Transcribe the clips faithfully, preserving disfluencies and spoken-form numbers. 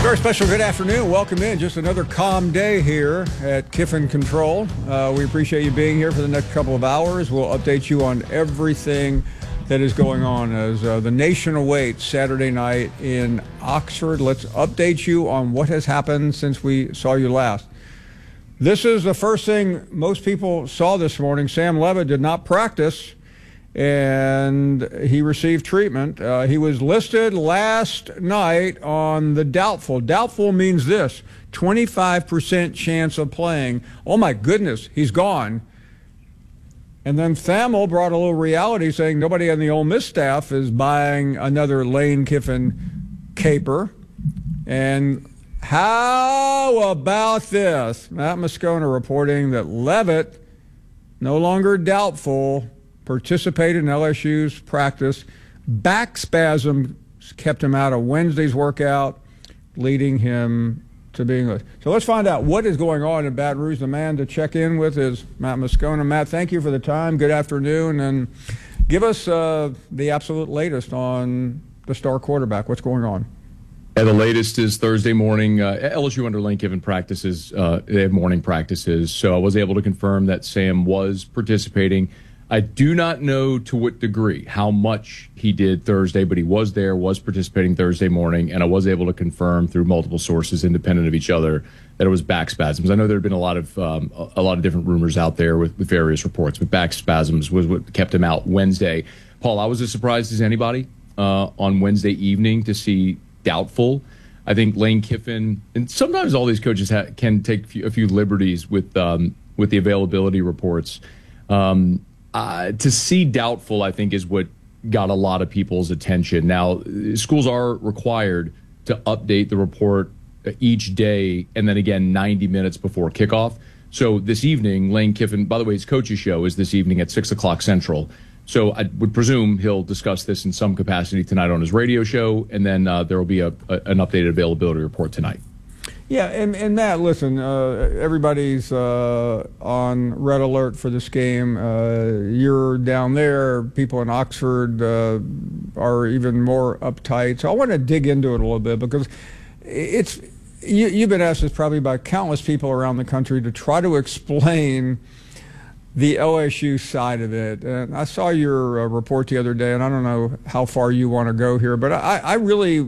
Very special good afternoon. Welcome in. Just another calm day here at Kiffin Control. Uh, we appreciate you being here for the next couple of hours. We'll update you on everything that is going on as uh, the nation awaits Saturday night in Oxford. Let's update you on what has happened since we saw you last. This is the first thing most people saw this morning. Sam Levitt did not practice, and he received treatment. Uh, he was listed last night on the doubtful. Doubtful means this, twenty-five percent chance of playing. Oh my goodness, he's gone. And then Thamel brought a little reality saying nobody on the Ole Miss staff is buying another Lane Kiffin caper. And how about this? Matt Moscona reporting that Levitt, no longer doubtful, participated in L S U's practice. Back spasm kept him out of Wednesday's workout, leading him to being. So let's find out what is going on in Baton Rouge. The man to check in with is Matt Moscona. Matt, thank you for the time. Good afternoon, and give us uh, the absolute latest on the star quarterback. What's going on? Yeah, the latest is Thursday morning. Uh, L S U under Lane Kiffin practices. Uh, they have morning practices, so I was able to confirm that Sam was participating. I do not know to what degree, how much he did Thursday, but he was there, was participating Thursday morning, and I was able to confirm through multiple sources independent of each other that it was back spasms. I know there have been a lot of um, a lot of different rumors out there with, with various reports, but back spasms was what kept him out Wednesday. Paul, I was as surprised as anybody uh, on Wednesday evening to see doubtful. I think Lane Kiffin, and sometimes all these coaches ha- can take a few, a few liberties with um, with the availability reports. Um, Uh, to see doubtful, I think, is what got a lot of people's attention. Now, schools are required to update the report each day and then again ninety minutes before kickoff. So this evening, Lane Kiffin, by the way, his coach's show is this evening at six o'clock Central. So I would presume he'll discuss this in some capacity tonight on his radio show, and then uh, there will be a, a, an updated availability report tonight. Yeah, and, and Matt, listen, uh, everybody's uh, on red alert for this game. Uh, you're down there. People in Oxford uh, are even more uptight. So I want to dig into it a little bit because it's you, you've been asked this probably by countless people around the country to try to explain the L S U side of it. And I saw your uh, report the other day, and I don't know how far you want to go here, but I, I really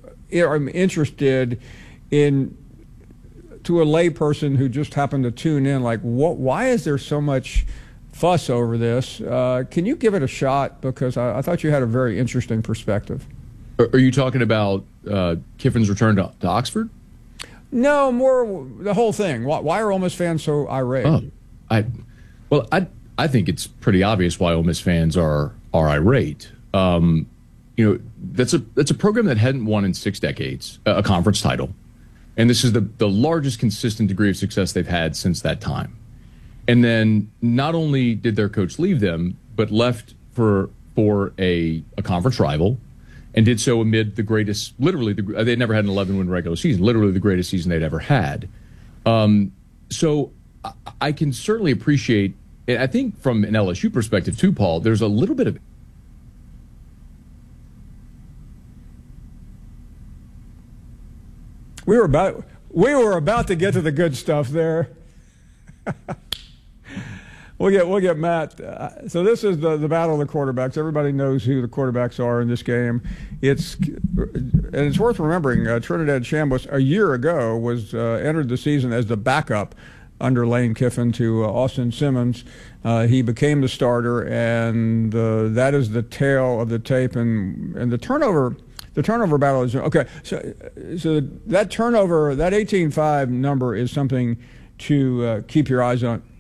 am interested in, to a layperson who just happened to tune in, like, what? Why is there so much fuss over this? Uh, can you give it a shot? Because I, I thought you had a very interesting perspective. Are you talking about uh, Kiffin's return to, to Oxford? No, more the whole thing. Why, why are Ole Miss fans so irate? Oh, I, well, I I think it's pretty obvious why Ole Miss fans are are irate. Um, you know, that's a that's a program that hadn't won in six decades, a conference title. And this is the, the largest consistent degree of success they've had since that time. And then not only did their coach leave them, but left for for a, a conference rival and did so amid the greatest, literally, the, they'd never had an eleven-win regular season, literally the greatest season they'd ever had. Um, so I, I can certainly appreciate, I think from an L S U perspective too, Paul, there's a little bit of We were about we were about to get to the good stuff there. we'll get we'll get Matt. Uh, so this is the, the battle of the quarterbacks. Everybody knows who the quarterbacks are in this game. It's and it's worth remembering. Uh, Trinidad Chambliss a year ago was uh, entered the season as the backup under Lane Kiffin to uh, Austin Simmons. Uh, he became the starter, and uh, that is the tale of the tape. And and the turnover. The turnover battle is okay. So, so that turnover, that eighteen five number is something to uh, keep your eyes on.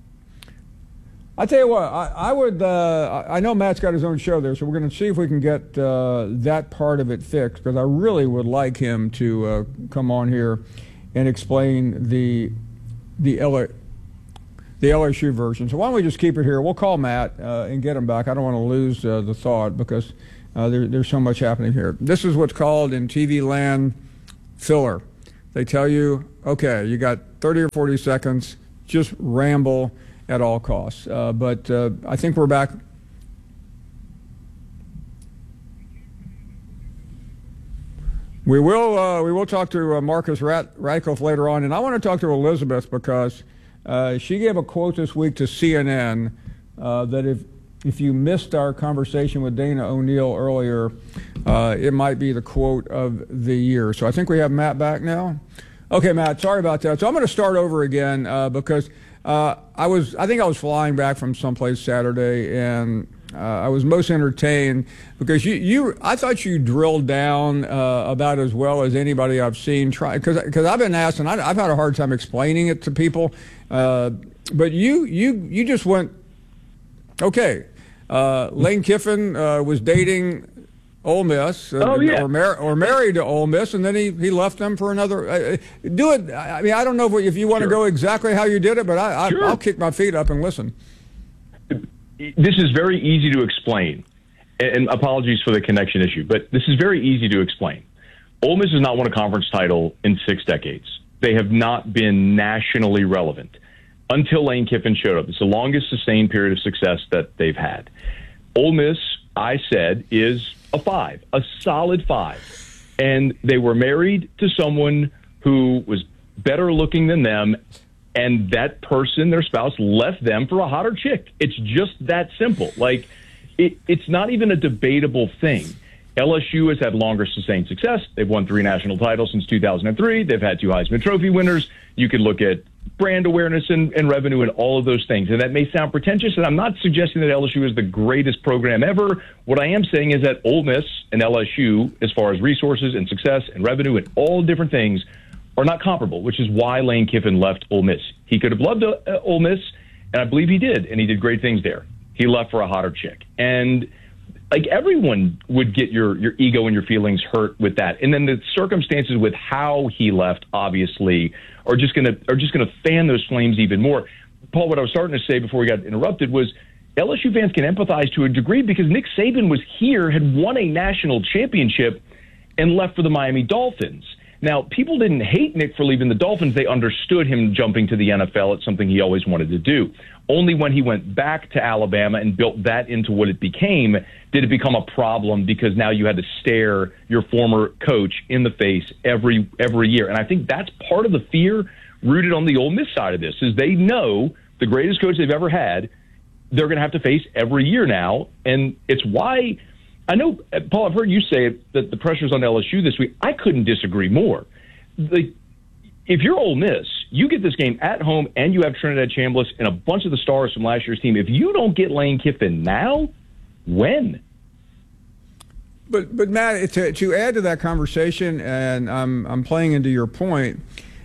I tell you what, I, I would. Uh, I know Matt's got his own show there, so we're going to see if we can get uh, that part of it fixed, because I really would like him to uh, come on here and explain the the L the L S U version. So why don't we just keep it here? We'll call Matt uh, and get him back. I don't want to lose uh, the thought because. Uh, there, there's so much happening here. This is what's called in T V land filler. They tell you, okay, you got thirty or forty seconds, just ramble at all costs. Uh, but uh, I think we're back. We will uh, we will talk to uh, Marcus Rat- Radcliffe later on, and I want to talk to Elizabeth because uh, she gave a quote this week to C N N uh, that if if you missed our conversation with Dana O'Neill earlier, uh, it might be the quote of the year. So I think we have Matt back now. Okay, Matt, sorry about that. So I'm going to start over again uh, because uh, I was I think I was flying back from someplace Saturday, and Uh, I was most entertained because you, you I thought you drilled down uh, about as well as anybody I've seen try, because because I've been asked and I, I've had a hard time explaining it to people, uh, but you you you just went, okay, uh, Lane Kiffin uh, was dating Ole Miss, uh, oh, yeah. or, mar- or married to Ole Miss, and then he, he left them for another. Uh, do it. I mean, I don't know if, if you want to sure. go exactly how you did it, but I, I, sure. I'll kick my feet up and listen. This is very easy to explain, and apologies for the connection issue, but this is very easy to explain. Ole Miss has not won a conference title in six decades. They have not been nationally relevant until Lane Kiffin showed up. It's the longest sustained period of success that they've had. Ole Miss, I said, is a five, a solid five. And they were married to someone who was better looking than them, and that person, their spouse, left them for a hotter chick. It's just that simple. Like, it, it's not even a debatable thing. L S U has had longer sustained success. They've won three national titles since two thousand three. They've had two Heisman Trophy winners. You can look at brand awareness and, and revenue and all of those things. And that may sound pretentious, and I'm not suggesting that L S U is the greatest program ever. What I am saying is that Ole Miss and L S U, as far as resources and success and revenue and all different things, are not comparable, which is why Lane Kiffin left Ole Miss. He could have loved uh, Ole Miss, and I believe he did, and he did great things there. He left for a hotter chick. And like everyone would get your, your ego and your feelings hurt with that. And then the circumstances with how he left, obviously, are just gonna are just gonna fan those flames even more. Paul, what I was starting to say before we got interrupted was L S U fans can empathize to a degree because Nick Saban was here, had won a national championship, and left for the Miami Dolphins. Now, people didn't hate Nick for leaving the Dolphins. They understood him jumping to the N F L. It's something he always wanted to do. Only when he went back to Alabama and built that into what it became did it become a problem, because now you had to stare your former coach in the face every every year. And I think that's part of the fear rooted on the Ole Miss side of this, is they know the greatest coach they've ever had, they're going to have to face every year now. And it's why – I know, Paul, I've heard you say that the pressure's on L S U this week. I couldn't disagree more. The, if you're Ole Miss, you get this game at home and you have Trinidad Chambliss and a bunch of the stars from last year's team. If you don't get Lane Kiffin now, when? But, but Matt, to, to add to that conversation, and I'm, I'm playing into your point,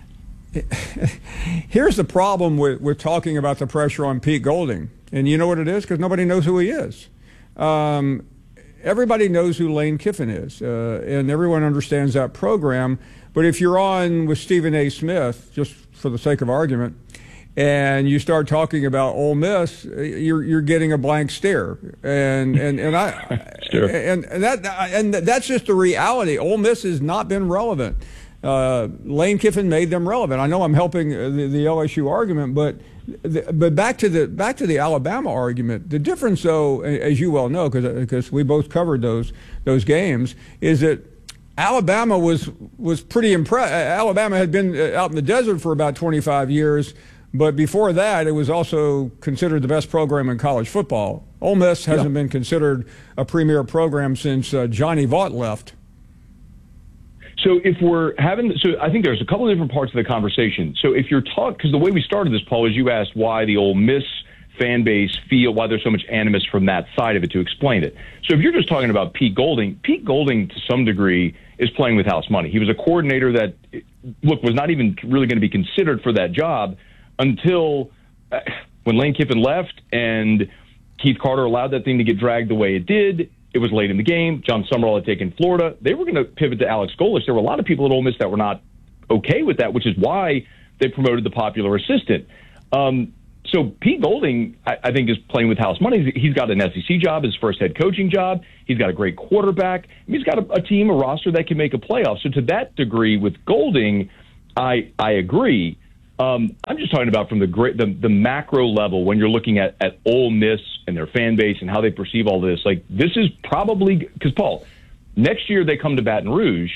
here's the problem with, with talking about the pressure on Pete Golding. And you know what it is? Because nobody knows who he is. Um, Everybody knows who Lane Kiffin is, uh, and everyone understands that program. But if you're on with Stephen A. Smith, just for the sake of argument, and you start talking about Ole Miss, you're you're getting a blank stare, and and and I sure. and, and that and that's just the reality. Ole Miss has not been relevant. Uh, Lane Kiffin made them relevant. I know I'm helping the, the L S U argument, but. The, but back to the back to the Alabama argument. The difference, though, as you well know, because we both covered those those games, is that Alabama was was pretty impressed. Alabama had been out in the desert for about twenty-five years, but before that, it was also considered the best program in college football. Ole Miss hasn't yeah. been considered a premier program since uh, Johnny Vaught left. So if we're having, so I think there's a couple of different parts of the conversation. So if you're talking, because the way we started this, Paul, is you asked why the Ole Miss fan base feel, why there's so much animus from that side of it, to explain it. So if you're just talking about Pete Golding, Pete Golding to some degree is playing with house money. He was a coordinator that, look, was not even really going to be considered for that job until uh, when Lane Kiffin left and Keith Carter allowed that thing to get dragged the way it did. It was late in the game. John Summerall had taken Florida. They were going to pivot to Alex Golesh. There were a lot of people at Ole Miss that were not okay with that, which is why they promoted the popular assistant. Um, so Pete Golding, I, I think, is playing with house money. He's got an S E C job, his first head coaching job. He's got a great quarterback. I mean, he's got a, a team, a roster that can make a playoff. So to that degree, with Golding, I I agree. Um, I'm just talking about from the, great, the the macro level when you're looking at, at Ole Miss and their fan base and how they perceive all this. Like, this is probably – because, Paul, next year they come to Baton Rouge,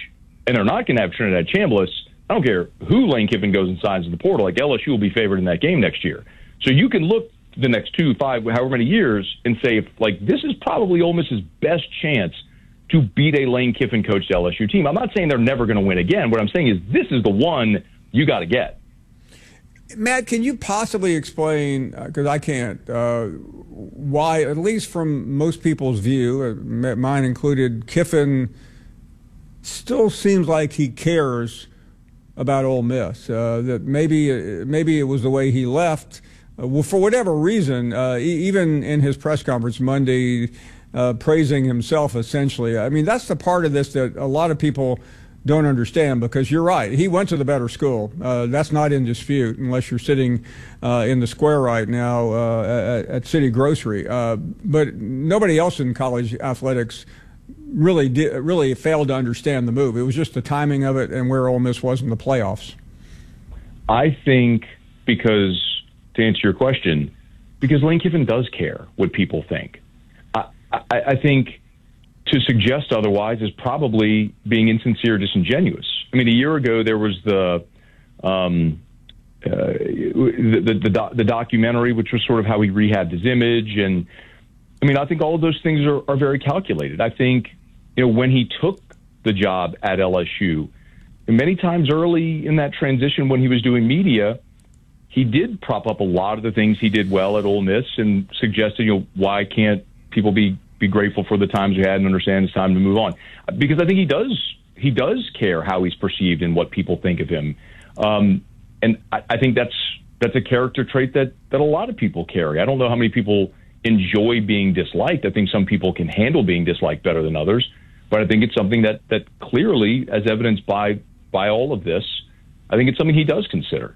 and they're not going to have Trinidad Chambliss, I don't care who Lane Kiffin goes and signs in the portal. Like, L S U will be favored in that game next year. So you can look the next two, five, however many years and say, if, like, this is probably Ole Miss's best chance to beat a Lane Kiffin coached L S U team. I'm not saying they're never going to win again. What I'm saying is this is the one you got to get. Matt, can you possibly explain, because uh, I can't, uh, why, at least from most people's view, uh, mine included, Kiffin still seems like he cares about Ole Miss, uh, that maybe maybe it was the way he left. Uh, well, for whatever reason, uh, e- even in his press conference Monday, uh, praising himself essentially. I mean, that's the part of this that a lot of people don't understand, because you're right. He went to the better school. Uh, that's not in dispute unless you're sitting uh, in the square right now uh, at, at City Grocery. Uh, but nobody else in college athletics really did, really failed to understand the move. It was just the timing of it and where Ole Miss was in the playoffs. I think because, to answer your question, because Lane Kiffin does care what people think. I, I, I think to suggest otherwise is probably being insincere, disingenuous. I mean, a year ago there was the um, uh, the, the, the, doc, the documentary, which was sort of how he rehabbed his image. And I mean, I think all of those things are, are very calculated. I think, you know, when he took the job at L S U, many times early in that transition when he was doing media, he did prop up a lot of the things he did well at Ole Miss and suggested, you know, why can't people be, be grateful for the times we had and understand it's time to move on? Because I think he does he does care how he's perceived and what people think of him. Um, and I, I think that's that's a character trait that, that a lot of people carry. I don't know how many people enjoy being disliked. I think some people can handle being disliked better than others. But I think it's something that, that clearly, as evidenced by by all of this, I think it's something he does consider.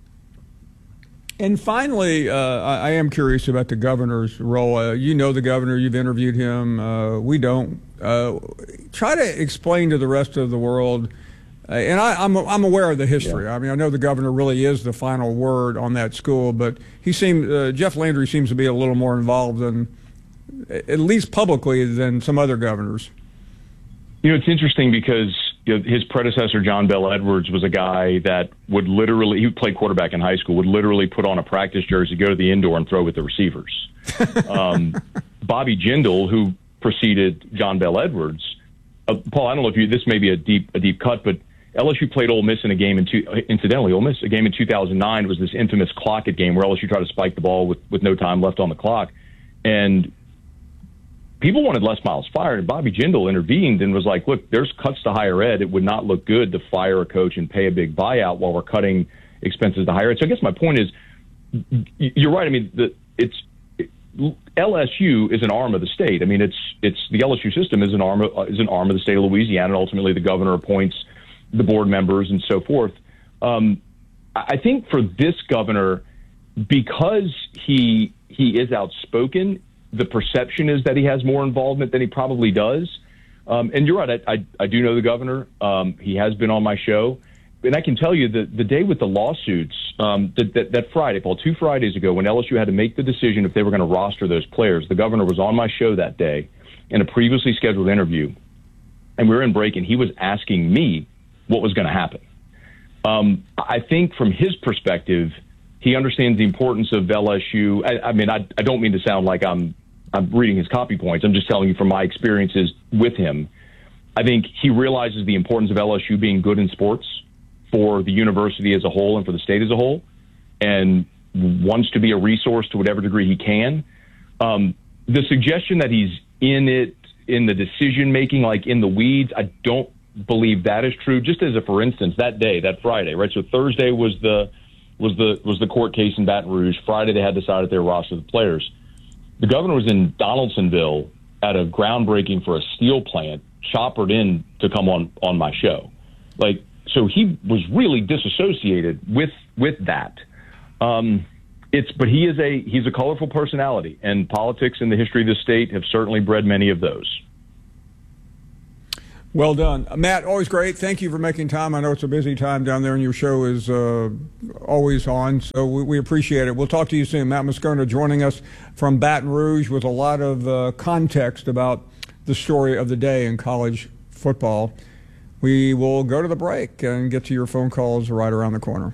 And finally, uh, I, I am curious about the governor's role. Uh, you know the governor. You've interviewed him. Uh, we don't. Uh, try to explain to the rest of the world, uh, and I, I'm I'm aware of the history. Yeah. I mean, I know the governor really is the final word on that school, but he seems uh, Jeff Landry seems to be a little more involved than, at least publicly, than some other governors. You know, it's interesting because you know, his predecessor, John Bell Edwards, was a guy that would literally, he played quarterback in high school, would literally put on a practice jersey, go to the indoor and throw with the receivers. um, Bobby Jindal, who preceded John Bell Edwards, uh, Paul, I don't know if you, this may be a deep a deep cut, but L S U played Ole Miss in a game, in two, incidentally, Ole Miss, a game in two thousand nine. It was this infamous clock it game where L S U tried to spike the ball with, with no time left on the clock. And people wanted Les Miles fired, and Bobby Jindal intervened and was like, look, there's cuts to higher ed. It would not look good to fire a coach and pay a big buyout while we're cutting expenses to higher ed. So I guess my point is, you're right. I mean, the, it's it, L S U is an arm of the state. I mean, it's it's the L S U system is an arm of, is an arm of the state of Louisiana, and ultimately the governor appoints the board members and so forth. Um, I think for this governor, because he he is outspoken, the perception is that he has more involvement than he probably does. Um, and you're right, I, I, I do know the governor. Um, he has been on my show. And I can tell you that the day with the lawsuits, um, that, that, that Friday, Paul, two Fridays ago, when L S U had to make the decision if they were going to roster those players, the governor was on my show that day in a previously scheduled interview. And we were in break, and he was asking me what was going to happen. Um, I think from his perspective, he understands the importance of L S U. I, I mean, I, I don't mean to sound like I'm I'm reading his copy points. I'm just telling you from my experiences with him. I think he realizes the importance of L S U being good in sports for the university as a whole and for the state as a whole, and wants to be a resource to whatever degree he can. Um, the suggestion that he's in it, in the decision making, like in the weeds, I don't believe that is true. Just as a for instance, that day, that Friday, right? So Thursday was the was the was the court case in Baton Rouge. Friday they had decided their roster of the players. The governor was in Donaldsonville at a groundbreaking for a steel plant, choppered in to come on on my show. Like, so he was really disassociated with with that. Um, it's but he is a he's a colorful personality, and politics in the history of the state have certainly bred many of those. Well done. Matt, always great. Thank you for making time. I know it's a busy time down there, and your show is uh, always on, so we, we appreciate it. We'll talk to you soon. Matt Moscona joining us from Baton Rouge with a lot of uh, context about the story of the day in college football. We will go to the break and get to your phone calls right around the corner.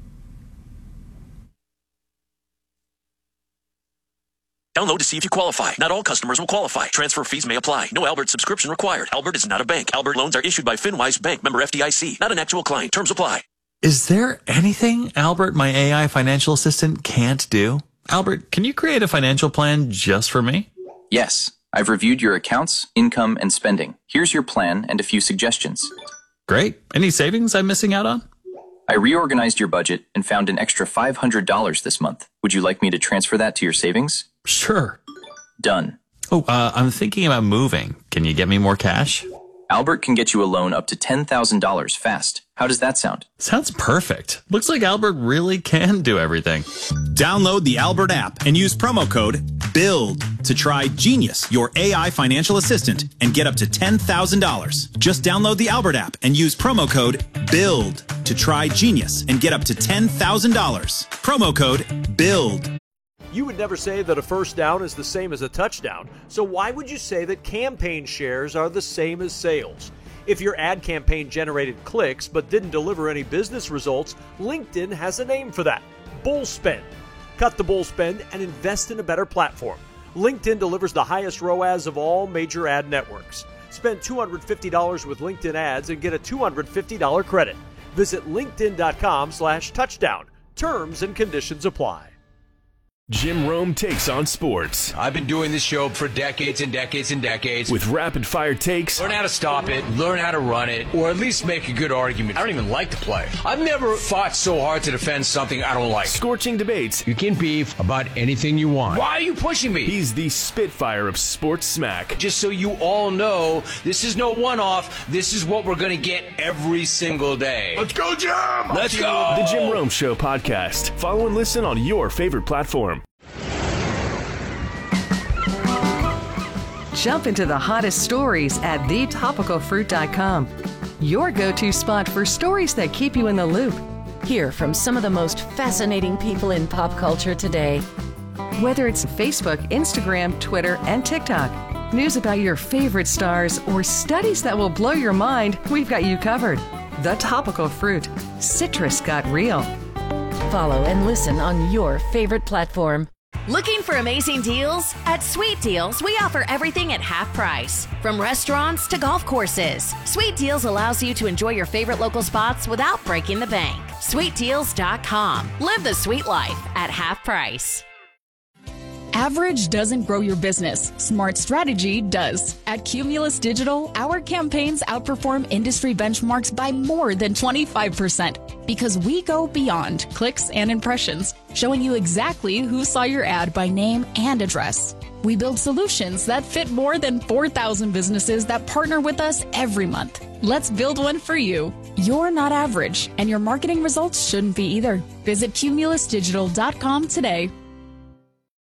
Download to see if you qualify. Not all customers will qualify. Transfer fees may apply. No Albert subscription required. Albert is not a bank. Albert loans are issued by FinWise Bank, member F D I C. Not an actual client. Terms apply. Is there anything Albert, my A I financial assistant, can't do? Albert, can you create a financial plan just for me? Yes. I've reviewed your accounts, income, and spending. Here's your plan and a few suggestions. Great. Any savings I'm missing out on? I reorganized your budget and found an extra five hundred dollars this month. Would you like me to transfer that to your savings? Sure. Done. Oh, uh, I'm thinking about moving. Can you get me more cash? Albert can get you a loan up to ten thousand dollars fast. How does that sound? Sounds perfect. Looks like Albert really can do everything. Download the Albert app and use promo code BUILD to try Genius, your A I financial assistant, and get up to ten thousand dollars. Just download the Albert app and use promo code BUILD to try Genius and get up to ten thousand dollars. Promo code BUILD. You would never say that a first down is the same as a touchdown, so why would you say that campaign shares are the same as sales? If your ad campaign generated clicks but didn't deliver any business results, LinkedIn has a name for that: bull spend. Cut the bull spend and invest in a better platform. LinkedIn delivers the highest R O A S of all major ad networks. Spend two hundred fifty dollars with LinkedIn ads and get a two hundred fifty dollars credit. Visit linkedin.com slash touchdown. Terms and conditions apply. Jim Rome takes on sports. I've been doing this show for decades and decades and decades. With rapid-fire takes. Learn how to stop it, learn how to run it, or at least make a good argument. I don't even like the play. I've never fought so hard to defend something I don't like. Scorching debates. You can beef about anything you want. Why are you pushing me? He's the Spitfire of sports smack. Just so you all know, this is no one-off. This is what we're going to get every single day. Let's go, Jim! Let's go! The Jim Rome Show podcast. Follow and listen on your favorite platform. Jump into the hottest stories at the topical fruit dot com. Your go-to spot for stories that keep you in the loop. Hear from some of the most fascinating people in pop culture today. Whether it's Facebook, Instagram, Twitter, and TikTok, news about your favorite stars, or studies that will blow your mind, we've got you covered. The Topical Fruit. Citrus got real. Follow and listen on your favorite platform. Looking for amazing deals? At Sweet Deals, we offer everything at half price. From restaurants to golf courses, Sweet Deals allows you to enjoy your favorite local spots without breaking the bank. sweet deals dot com. Live the sweet life at half price. Average doesn't grow your business. Smart strategy does. At Cumulus Digital, our campaigns outperform industry benchmarks by more than twenty-five percent because we go beyond clicks and impressions, showing you exactly who saw your ad by name and address. We build solutions that fit more than four thousand businesses that partner with us every month. Let's build one for you. You're not average, and your marketing results shouldn't be either. Visit cumulus digital dot com today.